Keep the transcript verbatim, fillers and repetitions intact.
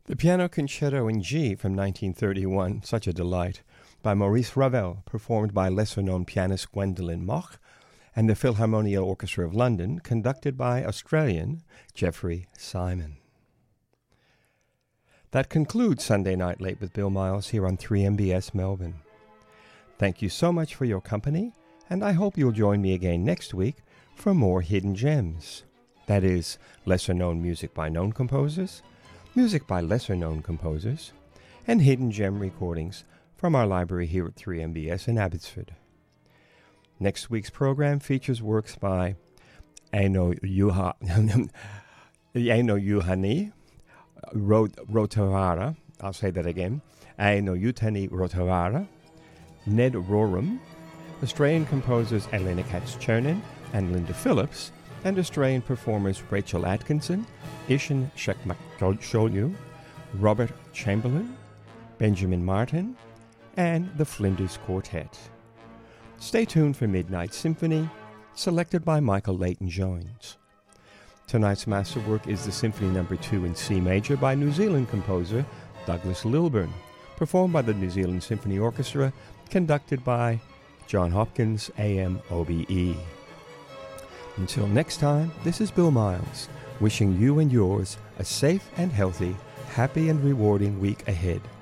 The Piano Concerto in G from nineteen thirty-one, such a delight, by Maurice Ravel, performed by lesser-known pianist Gwendolyn Moch, and the Philharmonia Orchestra of London, conducted by Australian Jeffrey Simon. That concludes Sunday Night Late with Bill Miles here on three M B S Melbourne. Thank you so much for your company, and I hope you'll join me again next week for more Hidden Gems. That is, lesser-known music by known composers, music by lesser-known composers, and hidden gem recordings from our library here at three M B S in Abbotsford. Next week's program features works by Aino Yuha, Aino Yuhani Rotawara, I'll say that again, Aino Yutani Rotawara, Ned Rorem, Australian composers Elena Katz-Chernin and Linda Phillips, and Australian performers Rachel Atkinson, Ishin Shekmakcholyu, Robert Chamberlain, Benjamin Martin, and the Flinders Quartet. Stay tuned for Midnight Symphony, selected by Michael Leighton Jones. Tonight's masterwork is the Symphony Number two in C Major by New Zealand composer Douglas Lilburn, performed by the New Zealand Symphony Orchestra, conducted by John Hopkins, A M O B E. Until next time, this is Bill Miles, wishing you and yours a safe and healthy, happy and rewarding week ahead.